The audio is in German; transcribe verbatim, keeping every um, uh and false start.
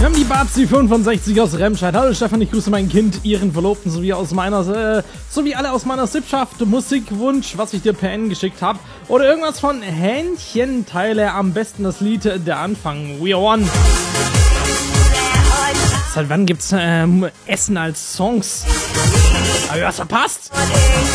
Wir haben die Bazi fünfundsechzig aus Remscheid. Hallo Stefan, ich grüße mein Kind, ihren Verlobten sowie aus meiner, äh, sowie alle aus meiner Sippschaft. Musikwunsch, was ich dir per N geschickt habe. Oder irgendwas von Hähnchenteile. Am besten das Lied Der Anfang. We are one. Seit wann gibt's ähm, Essen als Songs? Hab ich was verpasst?